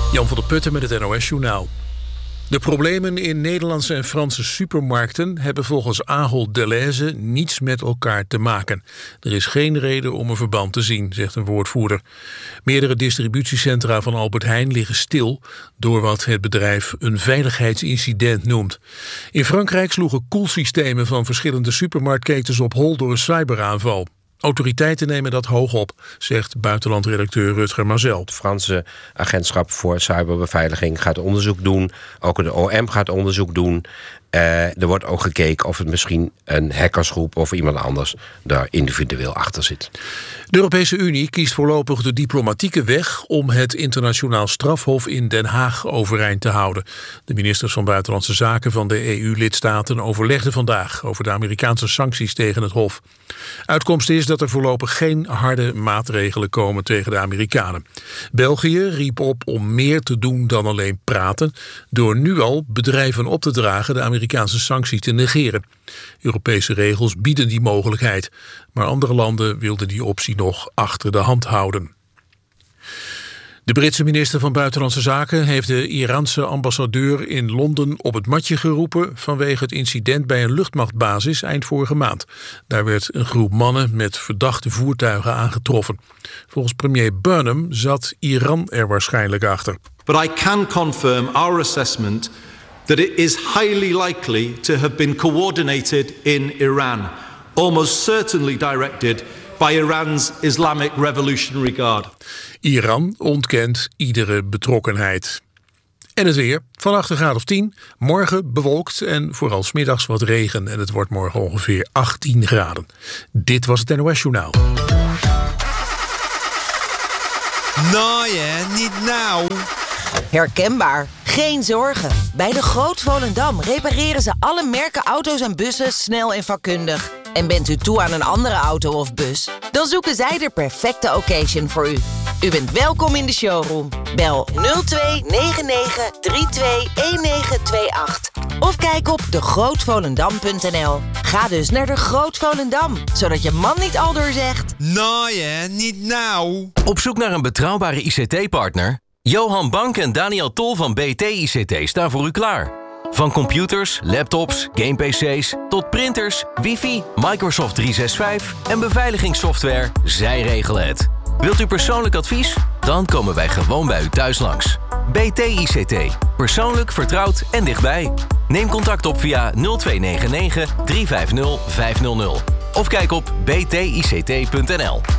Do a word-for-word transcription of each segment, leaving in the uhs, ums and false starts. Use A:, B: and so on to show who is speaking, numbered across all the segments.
A: Jan van der Putten met het N O S-journaal. De problemen in Nederlandse en Franse supermarkten hebben volgens Ahold Delhaize niets met elkaar te maken. Er is geen reden om een verband te zien, zegt een woordvoerder. Meerdere distributiecentra van Albert Heijn liggen stil door wat het bedrijf een veiligheidsincident noemt. In Frankrijk sloegen koelsystemen van verschillende supermarktketens op hol door een cyberaanval. Autoriteiten nemen dat hoog op, zegt buitenlandredacteur Rutger Mazel.
B: Het Franse agentschap voor cyberbeveiliging gaat onderzoek doen. Ook de O M gaat onderzoek doen. Uh, er wordt ook gekeken of het misschien een hackersgroep of iemand anders daar individueel achter zit.
A: De Europese Unie kiest voorlopig de diplomatieke weg om het internationaal strafhof in Den Haag overeind te houden. De ministers van Buitenlandse Zaken van de E U-lidstaten overlegden vandaag over de Amerikaanse sancties tegen het hof. Uitkomst is dat er voorlopig geen harde maatregelen komen tegen de Amerikanen. België riep op om meer te doen dan alleen praten, door nu al bedrijven op te dragen de Amerikaanse sancties te negeren. Europese regels bieden die mogelijkheid, maar andere landen wilden die optie nog achter de hand houden. De Britse minister van Buitenlandse Zaken heeft de Iraanse ambassadeur in Londen op het matje geroepen vanwege het incident bij een luchtmachtbasis eind vorige maand. Daar werd een groep mannen met verdachte voertuigen aangetroffen. Volgens premier Burnham zat Iran er waarschijnlijk achter.
C: But I can confirm our assessment that it is highly likely to have been coordinated in Iran, almost certainly directed by Iran's Islamic Revolutionary Guard.
A: Iran ontkent iedere betrokkenheid. En het weer. Vannacht een graad of tien. Morgen bewolkt en vooral 's middags wat regen. En het wordt morgen ongeveer achttien graden. Dit was het N O S-journaal.
D: Nou ja, niet nou.
E: Herkenbaar. Geen zorgen. Bij de Groot Volendam repareren ze alle merken auto's en bussen snel en vakkundig. En bent u toe aan een andere auto of bus? Dan zoeken zij de perfecte occasion voor u. U bent welkom in de showroom. Bel nul twee negen negen drie twee een negen twee acht. Of kijk op de groot volendam punt n l. Ga dus naar de Groot Volendam, zodat je man niet al door zegt.
D: Nou ja, niet nou.
F: Op zoek naar een betrouwbare I C T-partner? Johan Bank en Daniel Tol van B T I C T staan voor u klaar. Van computers, laptops, game-pc's tot printers, wifi, Microsoft driehonderdzesenzestig en beveiligingssoftware, zij regelen het. Wilt u persoonlijk advies? Dan komen wij gewoon bij u thuis langs. B T I C T. Persoonlijk, vertrouwd en dichtbij. Neem contact op via nul twee negen negen drie vijf nul vijf nul nul. Of kijk op b t i c t punt n l.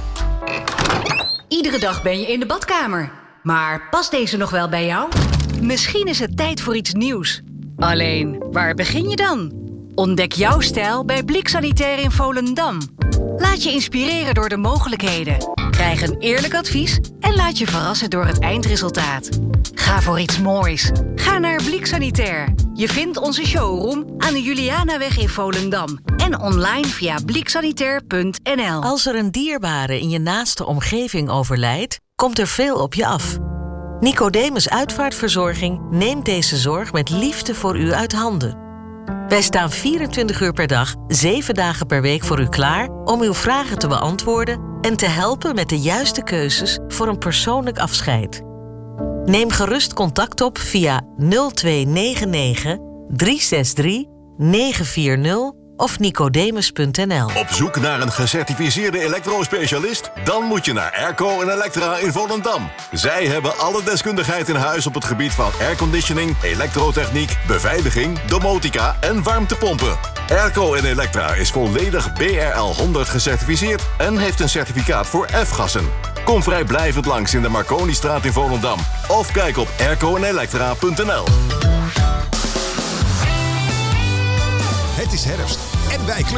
G: Iedere dag ben je in de badkamer. Maar past deze nog wel bij jou? Misschien is het tijd voor iets nieuws. Alleen, waar begin je dan? Ontdek jouw stijl bij Blik Sanitair in Volendam. Laat je inspireren door de mogelijkheden. Krijg een eerlijk advies en laat je verrassen door het eindresultaat. Ga voor iets moois. Ga naar Blik Sanitair. Je vindt onze showroom aan de Julianaweg in Volendam. En online via blik sanitair punt n l.
H: Als er een dierbare in je naaste omgeving overlijdt, komt er veel op je af. Nicodemus Uitvaartverzorging neemt deze zorg met liefde voor u uit handen. Wij staan vierentwintig uur per dag, zeven dagen per week voor u klaar om uw vragen te beantwoorden en te helpen met de juiste keuzes voor een persoonlijk afscheid. Neem gerust contact op via nul twee negen negen drie zes drie negen vier nul of nicodemus punt n l.
I: Op zoek naar een gecertificeerde elektrospecialist? Dan moet je naar Airco en Electra in Volendam. Zij hebben alle deskundigheid in huis op het gebied van airconditioning, elektrotechniek, beveiliging, domotica en warmtepompen. Airco en Electra is volledig B R L honderd gecertificeerd en heeft een certificaat voor F-gassen. Kom vrijblijvend langs in de Marconistraat in Volendam. Of kijk op airco en electra punt n l.
J: Het is herfst en wij kleuren